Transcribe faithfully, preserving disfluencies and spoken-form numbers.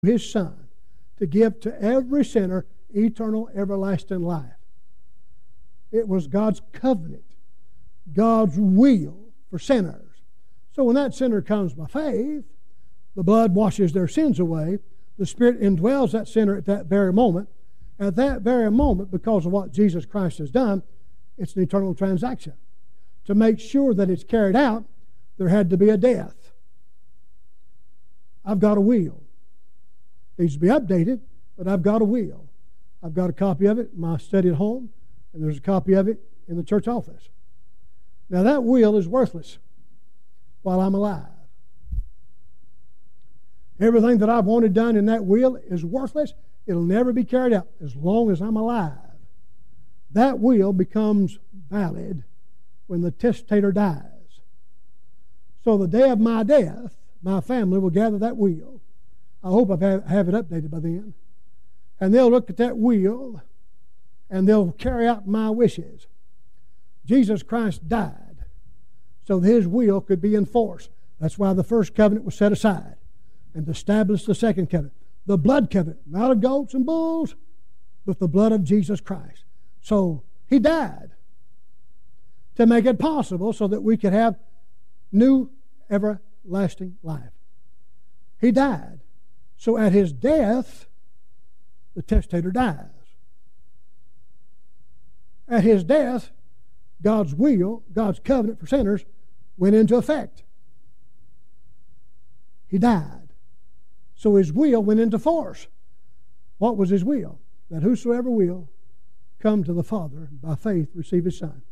His Son to give to every sinner eternal, everlasting life. It was God's covenant, God's will for sinners. So when that sinner comes by faith, the blood washes their sins away. The Spirit indwells that sinner at that very moment. At that very moment, because of what Jesus Christ has done, it's an eternal transaction. To make sure that it's carried out, there had to be a death. I've got a will. It needs to be updated, but I've got a will. I've got a copy of it in my study at home, and there's a copy of it in the church office. Now that will is worthless while I'm alive. Everything that I've wanted done in that will is worthless. It'll never be carried out as long as I'm alive. That will becomes valid when the testator dies. So the day of my death, my family will gather that will. I hope I have it updated by then. And they'll look at that will and they'll carry out my wishes. Jesus Christ died so that His will could be enforced. That's why the first covenant was set aside and to establish the second covenant. The blood covenant, not of goats and bulls, but the blood of Jesus Christ. So He died to make it possible so that we could have new everlasting life. He died. So at His death, the testator dies. At His death, God's will, God's covenant for sinners, went into effect. He died. So His will went into force. What was His will? That whosoever will come to the Father by faith receive His Son.